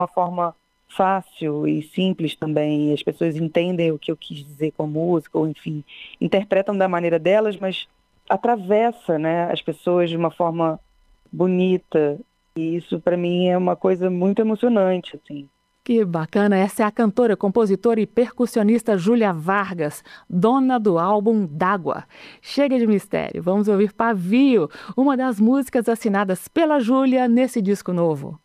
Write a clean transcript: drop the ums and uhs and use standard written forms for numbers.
uma forma fácil e simples também. E as pessoas entendem o que eu quis dizer com a música, ou enfim, interpretam da maneira delas, mas atravessa, né, as pessoas de uma forma bonita. E isso para mim é uma coisa muito emocionante, assim. Que bacana! Essa é a cantora, compositora e percussionista Júlia Vargas, dona do álbum D'Água. Chega de mistério, vamos ouvir Pavio, uma das músicas assinadas pela Júlia nesse disco novo.